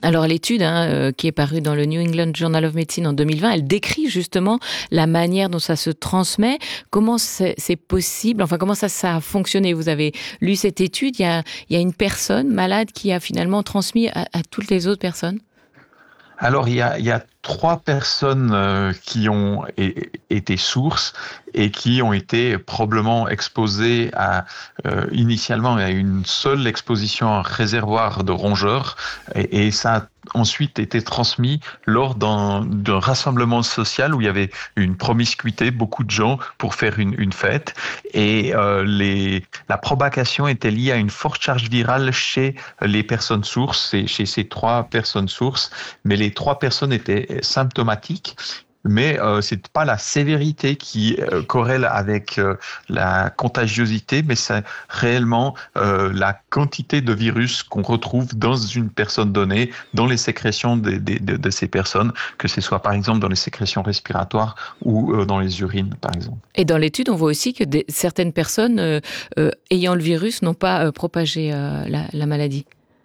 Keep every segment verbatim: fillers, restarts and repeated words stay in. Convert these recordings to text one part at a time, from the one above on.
Alors l'étude hein, euh, qui est parue dans le New England Journal of Medicine en deux mille vingt, elle décrit justement la manière dont ça se transmet. Comment c'est, c'est possible? Enfin, comment ça, ça a fonctionné? Vous avez lu cette étude. Il y a, il y a une personne malade qui a finalement transmis à, à toutes les autres personnes? Alors, il y a, il y a trois personnes euh, qui ont é- été sources et qui ont été probablement exposées à, euh, initialement à une seule exposition à un réservoir de rongeurs et, et ça a ensuite été transmis lors d'un, d'un rassemblement social où il y avait une promiscuité, beaucoup de gens pour faire une, une fête et euh, les, la propagation était liée à une forte charge virale chez les personnes sources, et chez ces trois personnes sources, mais les trois personnes étaient symptomatiques. Mais euh, c'est pas la sévérité qui euh, corrèle avec euh, la contagiosité, mais c'est réellement euh, la quantité de virus qu'on retrouve dans une personne donnée, dans les sécrétions de, de, de, de ces personnes, que ce soit par exemple dans les sécrétions respiratoires ou euh, dans les urines, par exemple. Et dans l'étude, on voit aussi que des, certaines personnes euh, euh, ayant le virus n'ont pas euh, propagé euh, la, la maladie.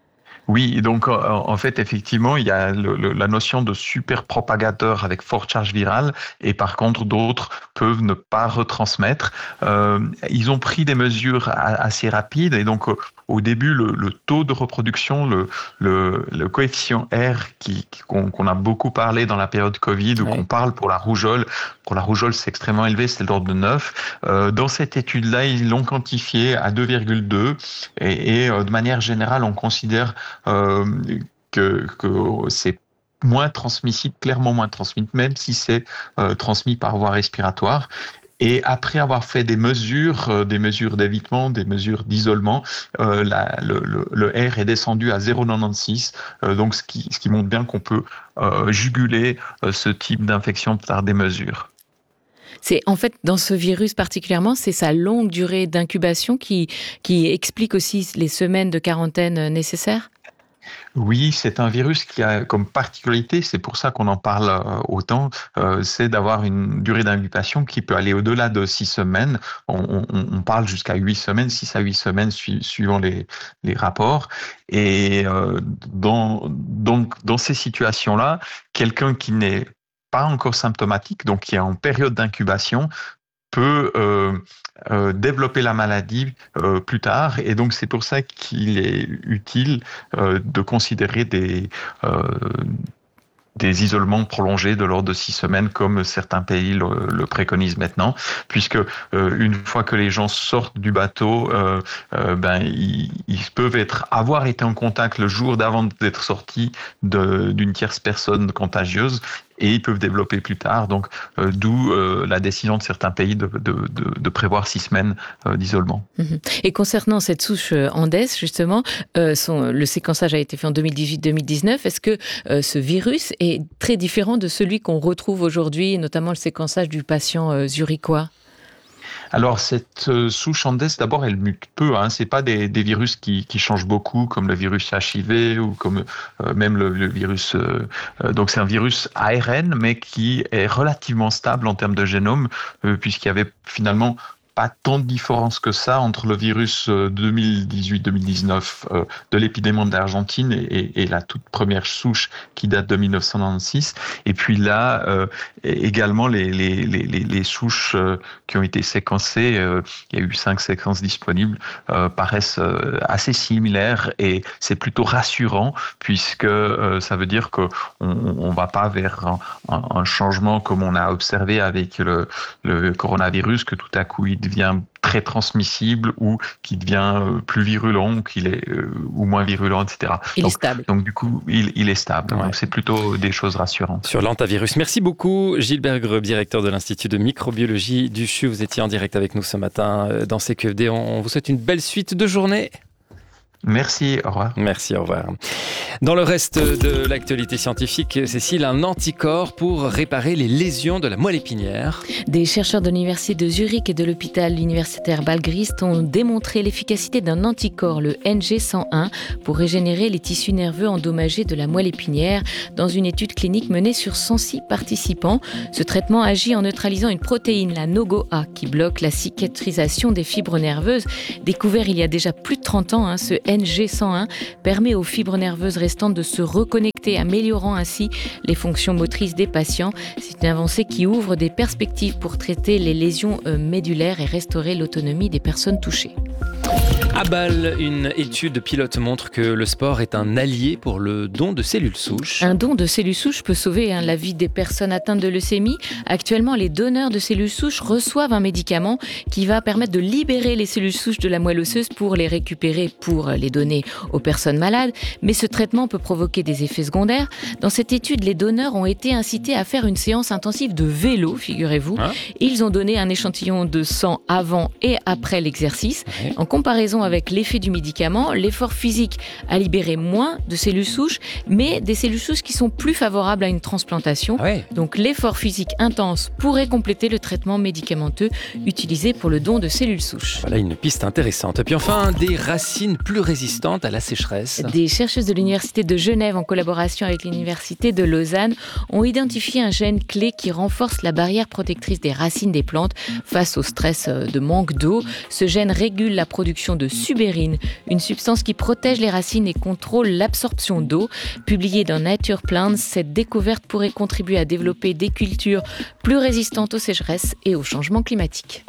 Oui, donc en fait, effectivement, il y a le, le, la notion de super propagateur avec forte charge virale, et par contre, d'autres peuvent ne pas retransmettre. Euh, ils ont pris des mesures assez rapides, et donc au début, le, le taux de reproduction, le, le, le coefficient R, qui, qu'on, qu'on a beaucoup parlé dans la période Covid, ou ouais. qu'on parle pour la rougeole, pour la rougeole, c'est extrêmement élevé, c'est de l'ordre de neuf. Euh, dans cette étude-là, ils l'ont quantifié à deux virgule deux, et, et de manière générale, on considère Euh, que, que c'est moins transmissible, clairement moins transmissible, même si c'est euh, transmis par voie respiratoire. Et après avoir fait des mesures, euh, des mesures d'évitement, des mesures d'isolement, euh, la, le, le, le R est descendu à zéro virgule quatre-vingt-seize, euh, donc ce qui, ce qui montre bien qu'on peut euh, juguler euh, ce type d'infection par des mesures. C'est en fait dans ce virus particulièrement, c'est sa longue durée d'incubation qui, qui explique aussi les semaines de quarantaine nécessaires? Oui, c'est un virus qui a comme particularité, c'est pour ça qu'on en parle autant, euh, c'est d'avoir une durée d'incubation qui peut aller au-delà de six semaines. On, on, on parle jusqu'à huit semaines, six à huit semaines su, suivant les, les rapports. Et euh, dans, donc, dans ces situations-là, quelqu'un qui n'est pas encore symptomatique, donc qui est en période d'incubation, peut euh, euh, développer la maladie euh, plus tard, et donc c'est pour ça qu'il est utile euh, de considérer des euh, des isolements prolongés de l'ordre de six semaines, comme certains pays le, le préconisent maintenant, puisque euh, une fois que les gens sortent du bateau, euh, euh, ben ils, ils peuvent être avoir été en contact le jour d'avant d'être sortis de, d'une tierce personne contagieuse, et ils peuvent développer plus tard. Donc, euh, d'où euh, la décision de certains pays de, de, de, de prévoir six semaines euh, d'isolement. Et concernant cette souche Andes, justement, euh, son, le séquençage a été fait en deux mille dix-huit deux mille dix-neuf. Est-ce que euh, ce virus est très différent de celui qu'on retrouve aujourd'hui, notamment le séquençage du patient euh, zurichois ? Alors, cette souche Andes, d'abord, elle mute peu. Hein. C'est pas des, des virus qui, qui changent beaucoup, comme le virus H I V ou comme euh, même le, le virus. Euh, donc, c'est un virus A R N, mais qui est relativement stable en termes de génome, euh, puisqu'il y avait finalement pas tant de différence que ça entre le virus deux mille dix-huit deux mille dix-neuf euh, de l'épidémie d'Argentine et, et la toute première souche qui date de dix-neuf cent quatre-vingt-six. Et puis là, euh, également les, les, les, les souches euh, qui ont été séquencées, euh, il y a eu cinq séquences disponibles, euh, paraissent euh, assez similaires, et c'est plutôt rassurant, puisque euh, ça veut dire qu'on on va pas vers un, un, un changement comme on a observé avec le, le coronavirus, que tout à coup il devient très transmissible, ou qui devient plus virulent, ou qu'il est euh, ou moins virulent, et cetera. Il donc, est stable. Donc du coup, il, il est stable. Ouais. Donc c'est plutôt des choses rassurantes. Sur l'hantavirus. Merci beaucoup, Gilles Bergreux, directeur de l'Institut de microbiologie du C H U. Vous étiez en direct avec nous ce matin dans C Q F D. On vous souhaite une belle suite de journée. Merci, au revoir. Merci, au revoir. Dans le reste de l'actualité scientifique, Cécile, un anticorps pour réparer les lésions de la moelle épinière. Des chercheurs de l'université de Zurich et de l'hôpital universitaire Balgrist ont démontré l'efficacité d'un anticorps, le N G cent un, pour régénérer les tissus nerveux endommagés de la moelle épinière dans une étude clinique menée sur cent six participants. Ce traitement agit en neutralisant une protéine, la NOGO-A, qui bloque la cicatrisation des fibres nerveuses. Découvert il y a déjà plus de trente ans, hein, ce N G cent un, permet aux fibres nerveuses restantes de se reconnecter, améliorant ainsi les fonctions motrices des patients. C'est une avancée qui ouvre des perspectives pour traiter les lésions médulaires et restaurer l'autonomie des personnes touchées. À Bâle, une étude pilote montre que le sport est un allié pour le don de cellules souches. Un don de cellules souches peut sauver hein, la vie des personnes atteintes de leucémie. Actuellement, les donneurs de cellules souches reçoivent un médicament qui va permettre de libérer les cellules souches de la moelle osseuse pour les récupérer, pour les donner aux personnes malades. Mais ce traitement peut provoquer des effets secondaires. Dans cette étude, les donneurs ont été incités à faire une séance intensive de vélo, figurez-vous. Hein Ils ont donné un échantillon de sang avant et après l'exercice. Ouais. En comparaison avec l'effet du médicament, l'effort physique a libéré moins de cellules souches, mais des cellules souches qui sont plus favorables à une transplantation. Ah ouais. Donc l'effort physique intense pourrait compléter le traitement médicamenteux utilisé pour le don de cellules souches. Voilà une piste intéressante. Et puis enfin, des racines plus résistantes à la sécheresse. Des chercheuses de l'Université de Genève, en collaboration avec l'Université de Lausanne, ont identifié un gène clé qui renforce la barrière protectrice des racines des plantes face au stress de manque d'eau. Ce gène régule la production de subérine, une substance qui protège les racines et contrôle l'absorption d'eau. Publiée dans Nature Plants, cette découverte pourrait contribuer à développer des cultures plus résistantes aux sécheresses et aux changements climatiques.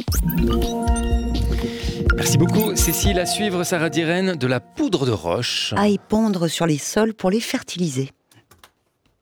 Merci beaucoup Cécile. À suivre, Sarah Diren, de la poudre de roche. À épandre sur les sols pour les fertiliser.